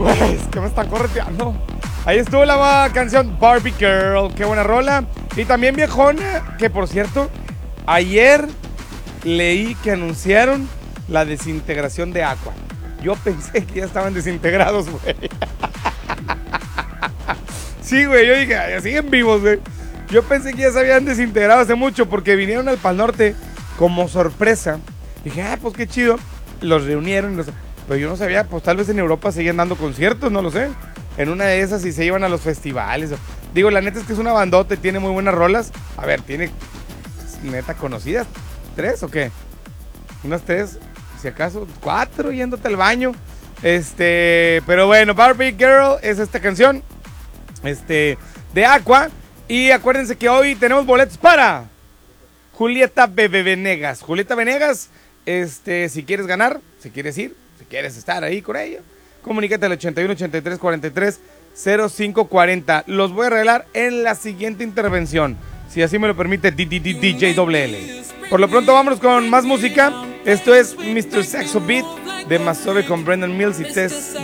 Güey, es que me están correteando. Ahí estuvo la canción Barbie Girl. Qué buena rola. Y también viejona, que por cierto, ayer leí que anunciaron la desintegración de Aqua. Yo pensé que ya estaban desintegrados, güey. Sí, güey, yo dije, "Ay, siguen vivos, güey". Yo pensé que ya se habían desintegrado hace mucho porque vinieron al Pal Norte como sorpresa. Dije, pues qué chido. Los reunieron, pero yo no sabía, pues tal vez en Europa seguían dando conciertos, no lo sé. En una de esas y se iban a los festivales. Digo, la neta es que es una bandota y tiene muy buenas rolas. A ver, tiene neta conocidas. ¿3 o qué? Unas 3, si acaso 4 yéndote al baño. Pero bueno, Barbie Girl es esta canción de Aqua. Y acuérdense que hoy tenemos boletos para Julieta Venegas. Julieta Venegas, si quieres ganar, si quieres ir, si quieres estar ahí con ella, comunícate al 81 83 43 05 40. Los voy a regalar en la siguiente intervención, si así me lo permite DJ WL. Por lo pronto vámonos con más música. Esto es Mr. Saxo Beat de Masove con Brendan Mills y Tess